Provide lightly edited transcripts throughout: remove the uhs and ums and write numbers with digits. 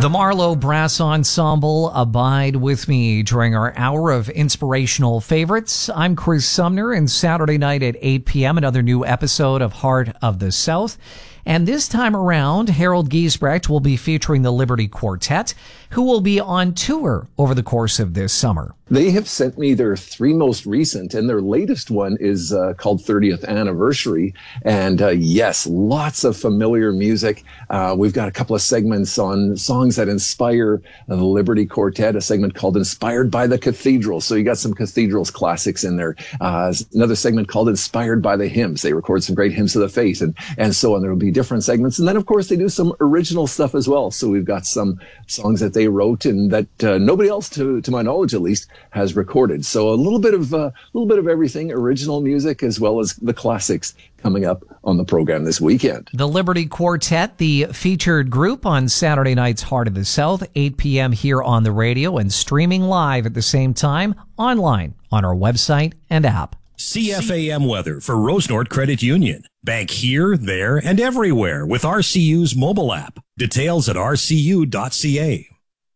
The Marlowe Brass Ensemble abide with me during our hour of inspirational favorites. I'm Chris Sumner, and Saturday night at 8 p.m., another new episode of Heart of the South. And this time around, Harold Giesbrecht will be featuring the Liberty Quartet, who will be on tour over the course of this summer. They have sent me their three most recent, and their latest one is called 30th Anniversary. And yes, lots of familiar music. We've got a couple of segments on songs that inspire the Liberty Quartet, a segment called Inspired by the Cathedral. So you got some Cathedrals classics in there. Another segment called Inspired by the Hymns. They record some great hymns of the faith and so on. There will be different segments. And then, of course, they do some original stuff as well. So we've got some songs that they wrote and that nobody else, to my knowledge at least, has recorded. So a little bit of everything, original music as well as the classics coming up on the program this weekend. The Liberty Quartet, the featured group on Saturday night's Heart of the South, 8 p.m. here on the radio and streaming live at the same time online on our website and app. CFAM weather for Rosenort Credit Union. Bank here, there, and everywhere with RCU's mobile app. Details at rcu.ca.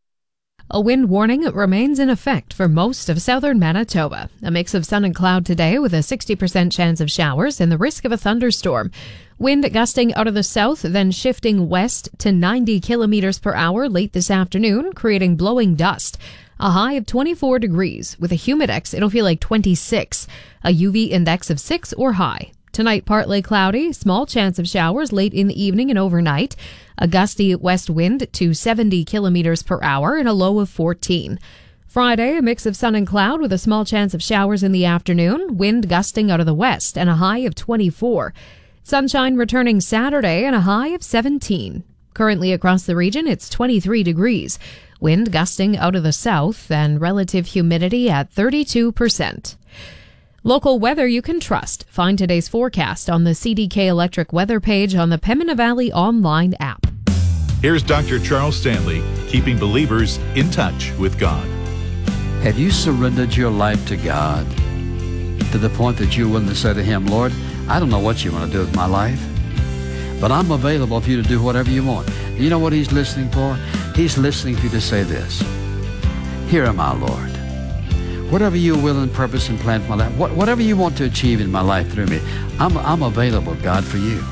A wind warning remains in effect for most of southern Manitoba. A mix of sun and cloud today with a 60% chance of showers and the risk of a thunderstorm. Wind gusting out of the south, then shifting west to 90 kilometers per hour late this afternoon, creating blowing dust. A high of 24 degrees. With a humidex, it'll feel like 26. A UV index of 6 or high. Tonight, partly cloudy, small chance of showers late in the evening and overnight. A gusty west wind to 70 kilometers per hour and a low of 14. Friday, a mix of sun and cloud with a small chance of showers in the afternoon. Wind gusting out of the west and a high of 24. Sunshine returning Saturday and a high of 17. Currently across the region, it's 23 degrees. Wind gusting out of the south and relative humidity at 32%. Local weather you can trust. Find today's forecast on the CDK Electric weather page on the Pembina Valley online app. Here's Dr. Charles Stanley, keeping believers in touch with God. Have you surrendered your life to God to the point that you're willing to say to Him, Lord, I don't know what you want to do with my life, but I'm available for you to do whatever you want. You know what He's listening for? He's listening for you to say this. Here am I, Lord. Whatever your will and purpose and plan for my life, whatever you want to achieve in my life through me, I'm available, God, for you.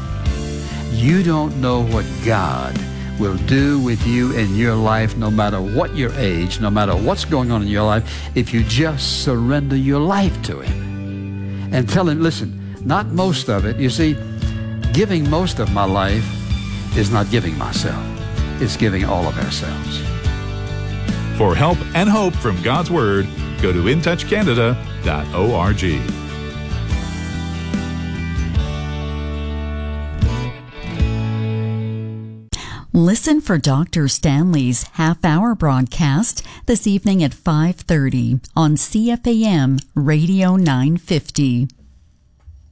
You don't know what God will do with you in your life, no matter what your age, no matter what's going on in your life, if you just surrender your life to Him. And tell Him, listen, not most of it. You see, giving most of my life is not giving myself. It's giving all of ourselves. For help and hope from God's Word, go to intouchcanada.org. Listen for Dr. Stanley's half-hour broadcast this evening at 5:30 on CFAM Radio 950.